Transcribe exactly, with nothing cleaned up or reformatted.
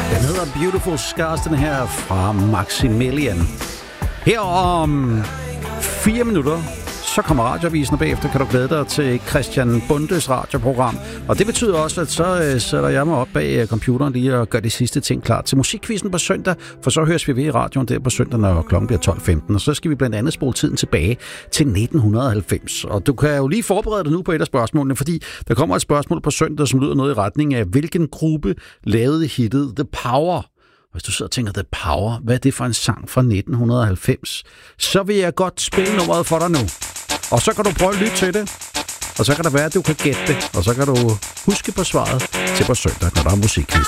Den hedder Beautiful Scars, den her fra Maximilian. Her om fire minutter, så kommer radioavisen, og bagefter kan du glæde dig til Christian Bundes radioprogram. Og det betyder også, at så øh, sætter jeg mig op bag øh, computeren lige og gør de sidste ting klar til musikquizzen på søndag, for så høres vi ved i radioen der på søndag, når klokken bliver tolv femten. Og så skal vi blandt andet spole tiden tilbage til nitten halvfems. Og du kan jo lige forberede dig nu på et af spørgsmålene, fordi der kommer et spørgsmål på søndag, som lyder noget i retning af, hvilken gruppe lavede hittet The Power? Hvis du sidder og tænker, The Power, hvad er det for en sang fra nitten halvfems? Så vil jeg godt spille nummeret for dig nu. Og så kan du prøve at lytte til det. Og så kan det være, at du kan gætte det. Og så kan du huske på svaret til på søndag, når der er musikquiz.